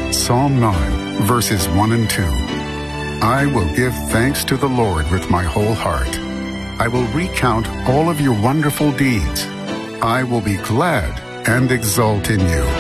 Psalm 9, verses 1 and 2. I will give thanks to the Lord with my whole heart. I will recount all of your wonderful deeds. I will be glad and exult in you.